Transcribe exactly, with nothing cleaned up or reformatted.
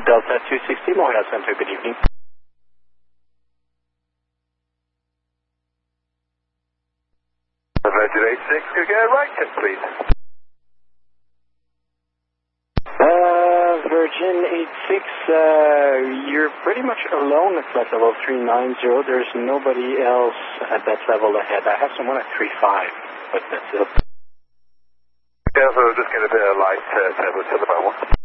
Delta two sixty, Montreal Center, good evening. Virgin eight six, could you get right check, please? Uh, Virgin eight six, uh, you're pretty much alone at flight level three nine zero. There's nobody else at that level ahead. I have someone at three five, but that's it. Yeah, so just get a bit of light uh, turbo to the mobile.